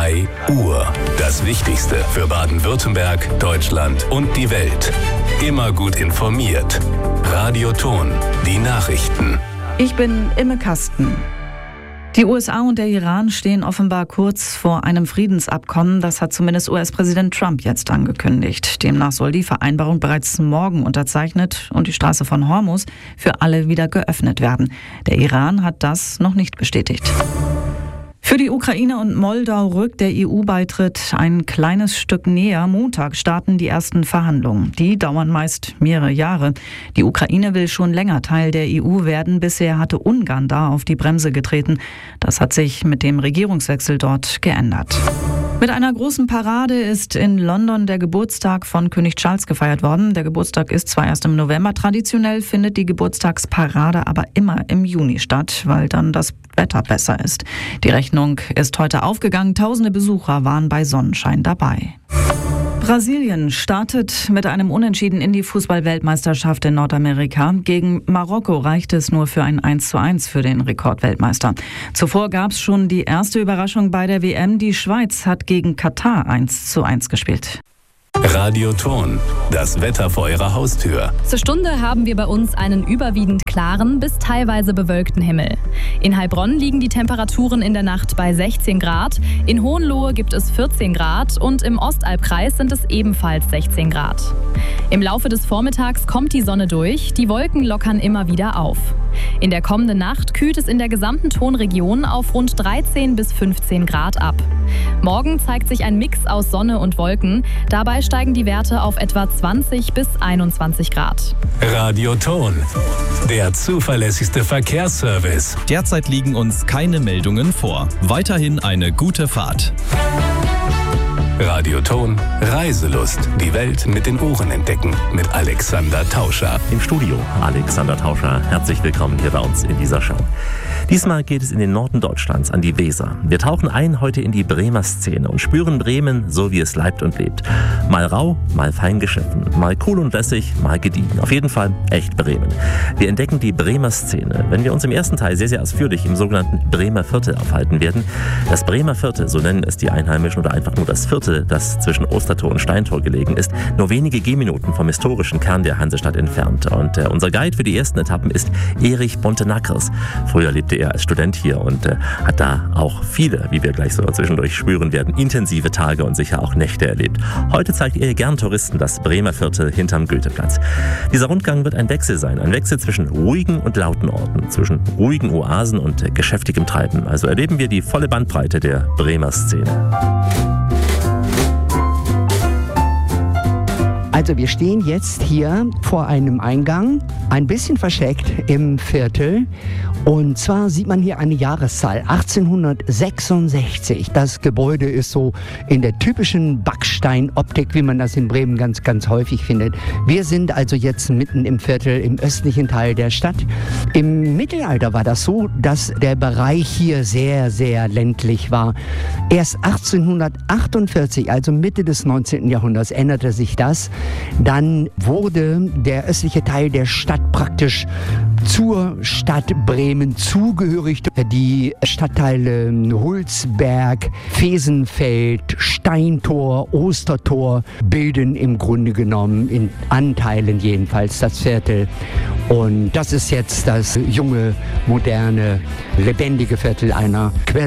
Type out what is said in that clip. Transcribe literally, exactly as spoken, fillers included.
drei Uhr. Das Wichtigste für Baden-Württemberg, Deutschland und die Welt. Immer gut informiert. Radio Ton, die Nachrichten. Ich bin Imme Kasten. Die U S A und der Iran stehen offenbar kurz vor einem Friedensabkommen. Das hat zumindest U S-Präsident Trump jetzt angekündigt. Demnach soll die Vereinbarung bereits morgen unterzeichnet und die Straße von Hormuz für alle wieder geöffnet werden. Der Iran hat das noch nicht bestätigt. Für die Ukraine und Moldau rückt der E U-Beitritt ein kleines Stück näher. Montag starten die ersten Verhandlungen. Die dauern meist mehrere Jahre. Die Ukraine will schon länger Teil der E U werden. Bisher hatte Ungarn da auf die Bremse getreten. Das hat sich mit dem Regierungswechsel dort geändert. Mit einer großen Parade ist in London der Geburtstag von König Charles gefeiert worden. Der Geburtstag ist zwar erst im November. Traditionell findet die Geburtstagsparade aber immer im Juni statt, weil dann das Wetter besser ist. Die Rechnung ist heute aufgegangen. Tausende Besucher waren bei Sonnenschein dabei. Brasilien startet mit einem Unentschieden in die Fußball-Weltmeisterschaft in Nordamerika. Gegen Marokko reichte es nur für ein eins zu eins für den Rekordweltmeister. Zuvor gab es schon die erste Überraschung bei der W M. Die Schweiz hat gegen Katar eins zu eins gespielt. Radio Ton, das Wetter vor Ihrer Haustür. Zur Stunde haben wir bei uns einen überwiegend klaren bis teilweise bewölkten Himmel. In Heilbronn liegen die Temperaturen in der Nacht bei sechzehn Grad, in Hohenlohe gibt es vierzehn Grad und im Ostalbkreis sind es ebenfalls sechzehn Grad. Im Laufe des Vormittags kommt die Sonne durch, die Wolken lockern immer wieder auf. In der kommenden Nacht kühlt es in der gesamten Tonregion auf rund dreizehn bis fünfzehn Grad ab. Morgen zeigt sich ein Mix aus Sonne und Wolken. Dabei steigen die Werte auf etwa zwanzig bis einundzwanzig Grad. Radio Ton, der zuverlässigste Verkehrsservice. Derzeit liegen uns keine Meldungen vor. Weiterhin eine gute Fahrt. Radio Ton, Reiselust. Die Welt mit den Ohren entdecken. Mit Alexander Tauscher. Im Studio Alexander Tauscher. Herzlich willkommen hier bei uns in dieser Show. Diesmal geht es in den Norden Deutschlands, an die Weser. Wir tauchen ein heute in die Bremer Szene und spüren Bremen, so wie es leibt und lebt. Mal rau, mal fein geschliffen, mal cool und lässig, mal gediegen. Auf jeden Fall echt Bremen. Wir entdecken die Bremer Szene, wenn wir uns im ersten Teil sehr, sehr ausführlich im sogenannten Bremer Viertel aufhalten werden. Das Bremer Viertel, so nennen es die Einheimischen, oder einfach nur das Viertel, das zwischen Ostertor und Steintor gelegen ist, nur wenige Gehminuten vom historischen Kern der Hansestadt entfernt. Und äh, unser Guide für die ersten Etappen ist Erich Bontenackers. Früher lebte er als Student hier und äh, hat da auch viele, wie wir gleich so zwischendurch spüren werden, intensive Tage und sicher auch Nächte erlebt. Heute zeigt er gern Touristen das Bremer Viertel hinterm Goetheplatz. Dieser Rundgang wird ein Wechsel sein, ein Wechsel zwischen ruhigen und lauten Orten, zwischen ruhigen Oasen und äh, geschäftigem Treiben. Also erleben wir die volle Bandbreite der Bremer Szene. Also wir stehen jetzt hier vor einem Eingang, ein bisschen versteckt im Viertel. Und zwar sieht man hier eine Jahreszahl, achtzehnhundertsechsundsechzig. Das Gebäude ist so in der typischen Backsteinoptik, wie man das in Bremen ganz, ganz häufig findet. Wir sind also jetzt mitten im Viertel, im östlichen Teil der Stadt. Im Mittelalter war das so, dass der Bereich hier sehr, sehr ländlich war. Erst achtzehnhundertachtundvierzig, also Mitte des neunzehnten Jahrhunderts, änderte sich das. Dann wurde der östliche Teil der Stadt praktisch zur Stadt Bremen zugehörig. Die Stadtteile Hulsberg, Fesenfeld, Steintor, Ostertor bilden im Grunde genommen in Anteilen jedenfalls das Viertel. Und das ist jetzt das junge, moderne, lebendige Viertel einer Quer